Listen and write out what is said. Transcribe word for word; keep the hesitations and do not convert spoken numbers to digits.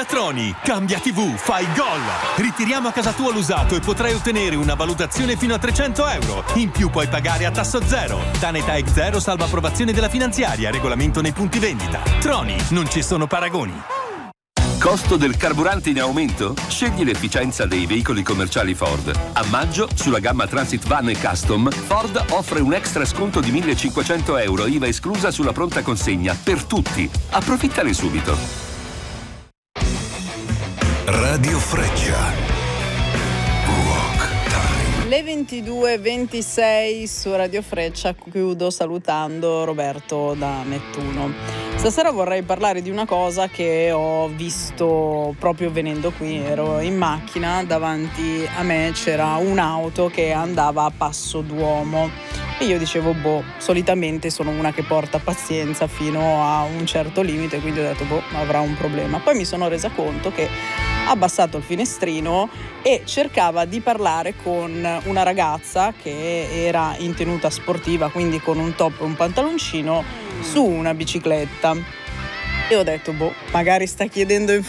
Da Troni, cambia tivù, fai gol! Ritiriamo a casa tua l'usato e potrai ottenere una valutazione fino a trecento euro. In più puoi pagare a tasso zero. Tanetà E C zero salva approvazione della finanziaria, regolamento nei punti vendita. Troni, non ci sono paragoni. Costo del carburante in aumento? Scegli l'efficienza dei veicoli commerciali Ford. A maggio, sulla gamma Transit Van e Custom, Ford offre un extra sconto di millecinquecento euro, I V A esclusa sulla pronta consegna, per tutti. Approfittane subito. Radio Freccia. Le ventidue e ventisei su Radio Freccia. Chiudo salutando Roberto da Nettuno. Stasera vorrei parlare di una cosa che ho visto proprio venendo qui. Ero in macchina, davanti a me c'era un'auto che andava a passo d'uomo e io dicevo, boh, solitamente sono una che porta pazienza fino a un certo limite, quindi ho detto, boh, avrà un problema. Poi mi sono resa conto che ha abbassato il finestrino e cercava di parlare con una ragazza che era in tenuta sportiva, quindi con un top e un pantaloncino, su una bicicletta. E ho detto, boh, magari sta chiedendo